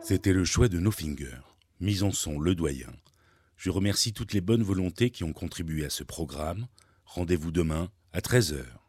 C'était le choix de No Finger. Mise en son, Le Doyen. Je remercie toutes les bonnes volontés qui ont contribué à ce programme. Rendez-vous demain à 13 heures.